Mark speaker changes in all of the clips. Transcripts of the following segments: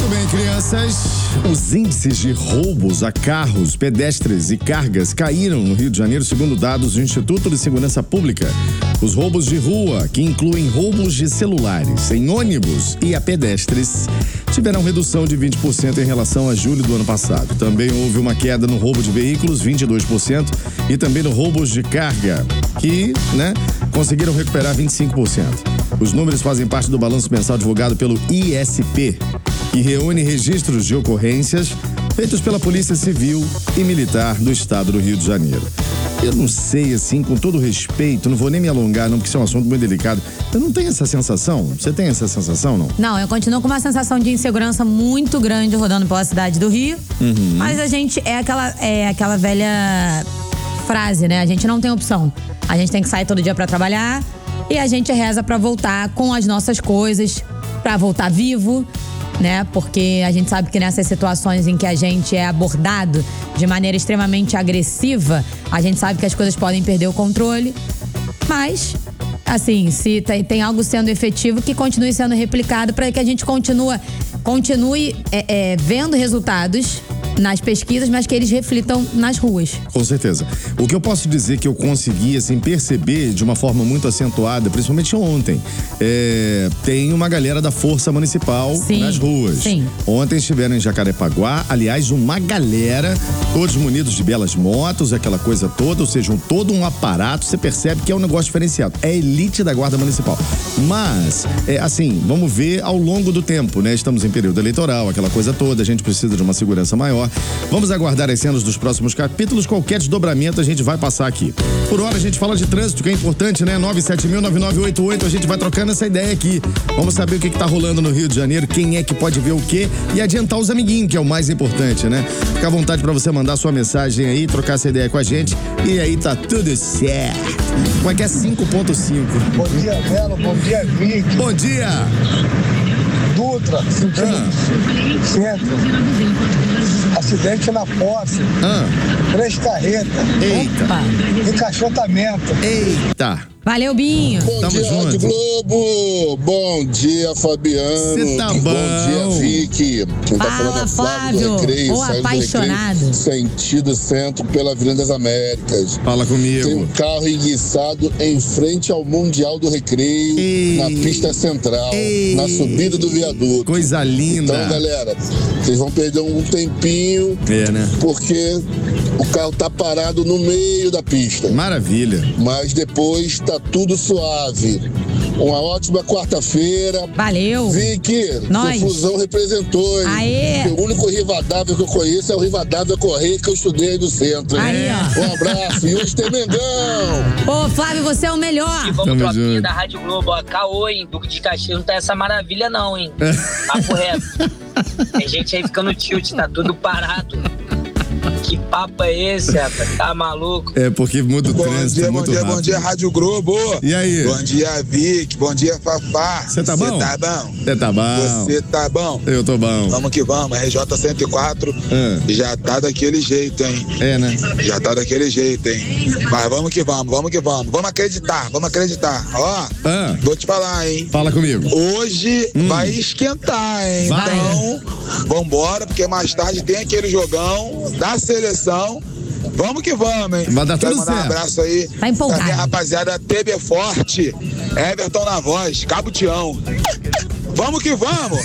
Speaker 1: Muito bem, crianças. Os índices de roubos a carros, pedestres e cargas caíram no Rio de Janeiro, segundo dados do Instituto de Segurança Pública. Os roubos de rua, que incluem roubos de celulares em ônibus e a pedestres, tiveram redução de 20% em relação a julho do ano passado. Também houve uma queda no roubo de veículos, 22%, e também no roubos de carga, que, conseguiram recuperar 25%. Os números fazem parte do balanço mensal divulgado pelo ISP, que reúne registros de ocorrências feitos pela Polícia Civil e Militar do Estado do Rio de Janeiro. Eu não sei, assim, com todo respeito, não vou nem me alongar, não, porque isso é um assunto muito delicado. Eu não tenho essa sensação. Você tem essa sensação, não?
Speaker 2: Não, eu continuo com uma sensação de insegurança muito grande rodando pela cidade do Rio.
Speaker 1: Uhum.
Speaker 2: Mas a gente é aquela velha frase, né? A gente não tem opção. A gente tem que sair todo dia pra trabalhar e a gente reza pra voltar com as nossas coisas, pra voltar vivo, né? Porque a gente sabe que nessas situações em que a gente é abordado de maneira extremamente agressiva, a gente sabe que as coisas podem perder o controle. Mas, assim, se tem algo sendo efetivo, que continue sendo replicado para que a gente continue vendo resultados nas pesquisas, mas que eles reflitam nas ruas.
Speaker 1: Com certeza. O que eu posso dizer que eu consegui, assim, perceber de uma forma muito acentuada, principalmente ontem, tem uma galera da Força Municipal nas ruas.
Speaker 2: Sim.
Speaker 1: Ontem estiveram em Jacarepaguá, aliás, uma galera, todos munidos de belas motos, aquela coisa toda, ou seja, todo um aparato. Você percebe que é um negócio diferenciado. É a elite da Guarda Municipal. Mas, assim, vamos ver ao longo do tempo, né? Estamos em período eleitoral, aquela coisa toda, a gente precisa de uma segurança maior. Vamos aguardar as cenas dos próximos capítulos. Qualquer desdobramento a gente vai passar aqui. Por hora a gente fala de trânsito, que é importante, né? 970009988, a gente vai trocando essa ideia aqui. Vamos saber o que tá rolando no Rio de Janeiro, quem é que pode ver o quê e adiantar os amiguinhos, que é o mais importante, né? Fica à vontade pra você mandar sua mensagem aí, trocar essa ideia com a gente e aí tá tudo certo. Como é que é 5.5?
Speaker 3: Bom dia, Belo. Bom dia, Vic.
Speaker 1: Bom dia!
Speaker 3: Dutra, sentido centro. Acidente na posse. 3 carretas.
Speaker 1: Eita!
Speaker 3: Encaixotamento.
Speaker 1: Eita!
Speaker 2: Valeu, Binho.
Speaker 4: Bom
Speaker 1: Tamo
Speaker 4: dia,
Speaker 1: junto.
Speaker 4: Rádio Globo. Bom dia, Fabiano.
Speaker 1: Cê tá bom.
Speaker 4: Bom dia, Vicky. Quem tá
Speaker 2: Fala,
Speaker 4: falando é Flávio
Speaker 2: Flávio,
Speaker 4: do Recreio,
Speaker 2: o
Speaker 4: saindo do
Speaker 2: apaixonado.
Speaker 4: Recreio, sentido centro pela Avenida das Américas.
Speaker 1: Fala
Speaker 4: Tem
Speaker 1: comigo.
Speaker 4: um carro enguiçado em frente ao Mundial do Recreio,
Speaker 1: Ei.
Speaker 4: na pista central,
Speaker 1: Ei.
Speaker 4: na subida do viaduto.
Speaker 1: Coisa linda.
Speaker 4: Então, galera, vocês vão perder um tempinho,
Speaker 1: né?
Speaker 4: porque o carro tá parado no meio da pista.
Speaker 1: Maravilha.
Speaker 4: Mas depois tá tudo suave. Uma ótima quarta-feira.
Speaker 2: Valeu.
Speaker 4: Vicky,
Speaker 2: Nós.
Speaker 4: Fusão representou, hein?
Speaker 2: Aê.
Speaker 4: O único Rivadavia que eu conheço é o Rivadavia Correia, que eu estudei aí no centro, hein?
Speaker 2: Aí, ó.
Speaker 4: Um abraço. E hoje tem Mengão.
Speaker 2: Ô, Flávio, você é o melhor.
Speaker 5: E vamos,
Speaker 1: Tamo
Speaker 5: tropinha
Speaker 1: junto.
Speaker 5: da Rádio Globo, ó. Caô, hein? Duque de Caxias não tá essa maravilha, não, hein? Papo reto. Tem gente aí ficando tilt, tá tudo parado. Que papo é esse, rapaz? Tá maluco?
Speaker 1: É porque muda o
Speaker 6: Bom
Speaker 1: trânsito
Speaker 6: dia, bom
Speaker 1: muito
Speaker 6: dia,
Speaker 1: rápido.
Speaker 6: bom dia, Rádio Globo.
Speaker 1: E aí?
Speaker 6: Bom dia, Vic. Bom dia, Fafá.
Speaker 1: Você tá bom?
Speaker 6: Você tá bom?
Speaker 1: Você tá bom?
Speaker 6: Você tá bom?
Speaker 1: Eu tô bom.
Speaker 6: Vamos que vamos. RJ 104 já tá daquele jeito, hein?
Speaker 1: Né?
Speaker 6: Já tá daquele jeito, hein? Mas vamos que vamos, vamos que vamos. Vamos acreditar, vamos acreditar. Ó, vou te falar, hein?
Speaker 1: Fala comigo.
Speaker 6: Hoje vai esquentar, hein?
Speaker 1: Vai.
Speaker 6: Então, vambora, porque mais tarde tem aquele jogão da seleção. Vamos que vamos, hein?
Speaker 1: Vai dar
Speaker 6: Quero
Speaker 1: tudo
Speaker 6: mandar
Speaker 1: certo.
Speaker 6: um abraço aí
Speaker 2: Tá empolgado.
Speaker 6: pra minha rapaziada TB Forte, Everton na voz, Cabo Tião. Vamos que vamos!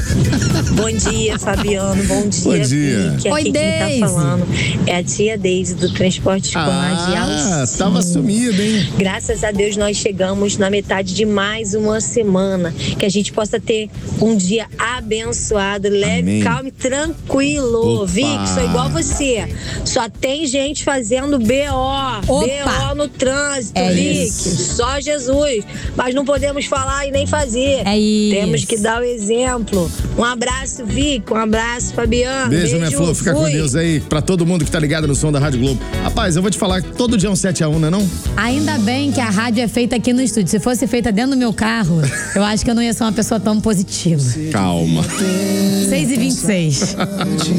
Speaker 7: Bom dia, Fabiano. Bom dia,
Speaker 1: Bom dia.
Speaker 7: Vicky.
Speaker 2: Oi,
Speaker 7: Aqui quem
Speaker 2: Deise.
Speaker 7: tá falando é a tia Deise do transporte escolar de Alcim.
Speaker 1: Tava sumido, hein?
Speaker 7: Graças a Deus nós chegamos na metade de mais uma semana. Que a gente possa ter um dia abençoado, leve,
Speaker 1: Amém.
Speaker 7: calmo e tranquilo.
Speaker 1: Opa.
Speaker 7: Vicky, sou igual você. Só tem gente fazendo BO. BO no trânsito,
Speaker 2: É
Speaker 7: Vicky.
Speaker 2: isso.
Speaker 7: Só Jesus. Mas não podemos falar e nem fazer.
Speaker 2: É isso.
Speaker 7: Temos que dar o exemplo. Um abraço, Vic. Um abraço, Fabiano.
Speaker 1: Beijo, minha flor. Fica com
Speaker 7: fui.
Speaker 1: Deus aí. Pra todo mundo que tá ligado no som da Rádio Globo. Rapaz, eu vou te falar que todo dia é um 7-1, né não?
Speaker 2: Ainda bem que a rádio é feita aqui no estúdio. Se fosse feita dentro do meu carro, eu acho que eu não ia ser uma pessoa tão positiva.
Speaker 1: Calma.
Speaker 2: 6h26.